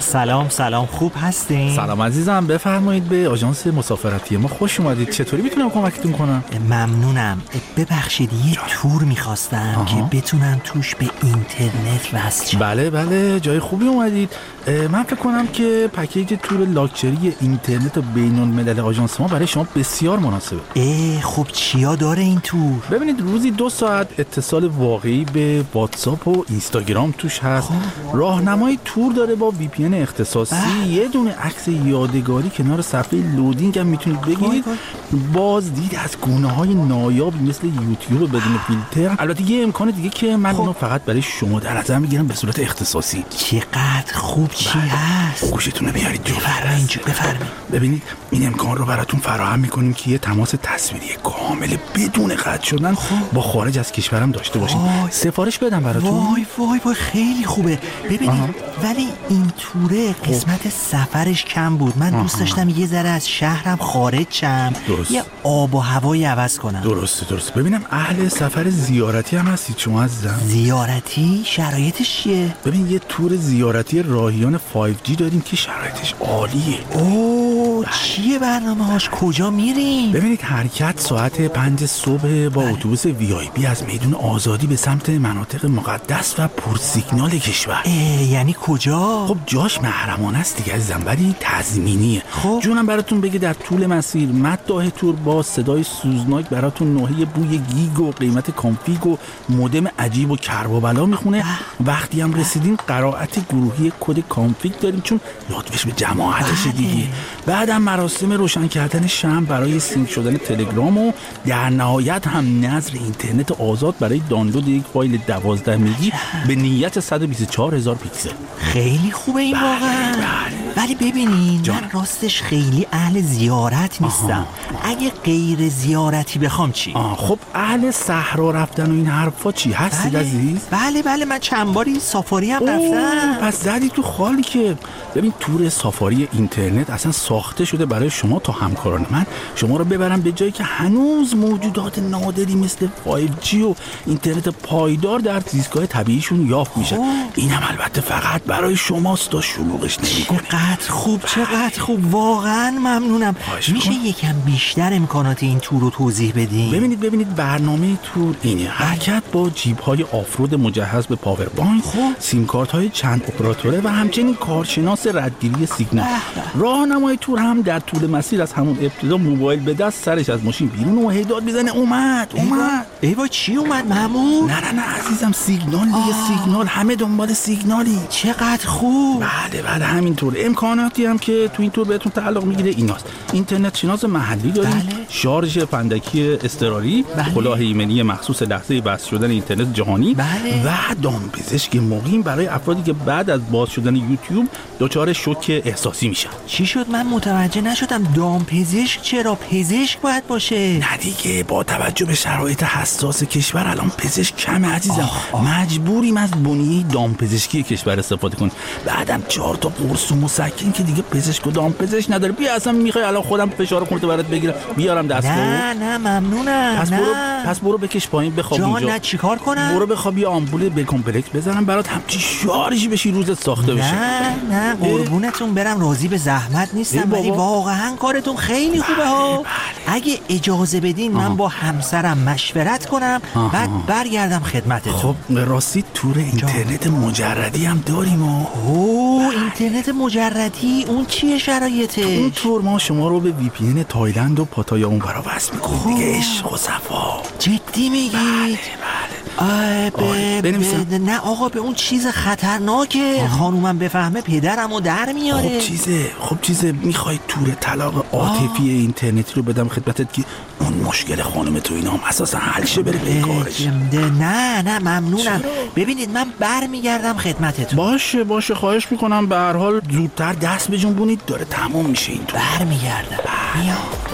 سلام خوب هستین؟ سلام عزیزم، بفرمایید به آژانس مسافرتی ما خوش اومدید. چطوری میتونم کمکتون کنم؟ ممنونم. ببخشید یه تور میخواستم که بتونم توش به اینترنت وصل شم. بله جای خوبی اومدید. من فکر کنم که پکیج تور لاکچری اینترنت بین الملل آژانس ما برای شما بسیار مناسبه. خب چیا داره این تور؟ ببینید روزی 2 ساعت اتصال واقعی به واتساپ و اینستاگرام توش هست. راهنمای تور داره با وی پی ان اختصاصی. یه دونه عکس یادگاری کنار صفحه لودینگ هم میتونید بگیرید. بازدید از گونه‌های نایابی مثل یوتیوب بدون فیلتر. البته یه امکان دیگه که من اونو فقط برای شما در نظر میگیرم به صورت اختصاصی. چقدر خوب چی هست؟ گوشتون رو بیارید جو. بفرمایید. ببینید این امکان رو براتون فراهم میکنیم که یه تماس تصویری کامل بدون قطع شدن با خارج از کشورم داشته باشیم. سفارش بدم براتون. وای خیلی خوبه. ببینید ولی این توره قسمت سفرش کم بود. من دوست داشتم یه ذره از شهرم خارج شم. یه آب و هوایی عوض کنم. درسته. ببینم اهل سفر زیارتی هم هستید شما عزیزم؟ زیارتی؟ شرایطش چیه؟ ببین یه تور زیارتی راهیان 5G داریم که شرایطش عالیه. چیه برنامه‌هاش؟ کجا میریم؟ ببینید حرکت ساعت 5 صبح با اتوبوس VIP از میدون آزادی به سمت مناطق مقدس و پرسیگنال کشور. یعنی کجا؟ خب جاش محرمانه است دیگه عزیزم، ولی تضمینیه. جونم براتون بگه در طول مسیر مداح تور با صدای سوزناک براتون نوحه بوی گیگ و قیمت کانفیگ و مودم عجیب و کرب و بلا میخونه. وقتی هم رسیدین قرائت گروهی کد کانفیگ داریم چون لطفش به جماعتش دیگه. بعدم مراسم روشن کردن شمع برای سینک شدن تلگرام و در نهایت هم نظر اینترنت آزاد برای دانلود یک فایل 12 مگی به نیت 124,000 پیکسل. خیلی خوبه این واقعا. ولی ببینین من راستش خیلی اهل زیارت نیستم. اگه غیر زیارتی بخوام چی؟ خب اهل صحرا رفتن و این حرفا چی هستید عزیز؟ بله من چند باری سافاری هم رفتم. پس زدی تو خالی که. ببین تور سافاری اینترنت اصلا ساخته شده برای شما تا همکاران من شما رو ببرم به جایی که هنوز موجودات نادری مثل 5G و اینترنت پایدار در زیستگاه طبیعیشون یافت میشه. اینم البته فقط برای شماست تا شلوغش نمی‌کنه. چقدر خوب واقعا ممنونم. میشه یکم بیشتر امکانات این تور رو توضیح بدین؟ ببینید برنامه تور اینه. حرکت با جیب‌های آفرود مجهز به پاور بانک، سیم کارت‌های چند اپراتوره و همچنین کارشناس ردگیری سیگنال. راهنمای تور هم در طول مسیر از همون ابتدا موبایل به دست سرش از ماشین بیرون و هدایت میزنه اومد. ایوا چی اومد مامور؟ نه عزیزم سیگنال دیگه. سیگنال، همه دنبال سیگنالی. چقدر خوب. بله همینطور. امکاناتی هم که تو این تور بهتون تعلق میگیره ایناست: اینترنت شناس محلی داریم، شارژ فندکی اضطراری، کلاه ایمنی مخصوص لحظه بس شدن اینترنت جهانی و دامپزشک مقیم برای افرادی که بعد از باز شدن یوتیوب دچار شوک احساسی میشن. چی شد؟ من متوجه نشدم. دامپزشک چرا؟ پزشک باید باشه. نه دیگه، با توجه به شرایط حساس کشور الان پزشک کمه عزیزم. مجبوریم از بنیه دامپزشکی کشور استفاده کنیم. بعدم 4 تا قرص و مسکن که دیگه پزشک و دامپزشک نداره. بیا اصلا میخوای الان خودم فشار خونت برات بگیرم بیارم دستگاه؟ نه ممنونم. پس برو بکش پایین بخواب اونجا. نه چیکار کنم؟ برو بخواب یه آمپول به کمپلکس بزنم برات همچی شارژی بشی روزت ساخته بشه. نه قربونتون برم، راضی به زحمت نیستم، ولی واقعا کارتون خیلی خوبه ها. اگه اجازه بدین من با همسرم مشورت کنم بعد برگردم خدمتتون. خب راستی تور اینترنت مجردی هم داریم. اینترنت مجردی اون چیه شرایطش؟ اون تور ما شما رو به وی پی ان تایلند و پاتایا اونورا وصل می‌کنیم دیگه. عشق و صفا. جدی میگی؟ بله. نه آقا به اون چیز خطرناکه. خانومم بفهمه پدرمو در میاره. خب چیزه میخوای تور طلاق عاطفی اینترنتی رو بدم خدمتت که اون مشکل خانم تو اینا هم اساسا حل شه بره به کارش؟ نه ممنونم. ببینید من برمیگردم خدمتتون. باشه خواهش میکنم. به هر حال زودتر دست بجنبونید، داره تموم میشه این تور. برمیگردم.